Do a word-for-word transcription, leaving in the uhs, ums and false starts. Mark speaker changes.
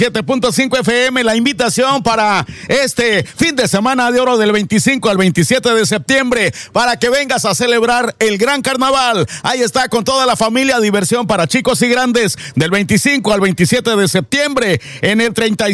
Speaker 1: siete punto cinco F M, la invitación para este fin de semana de oro del veinticinco al veintisiete de septiembre, para que vengas a celebrar el gran carnaval. Ahí está, con toda la familia, diversión para chicos y grandes, del veinticinco al veintisiete de septiembre en el treinta y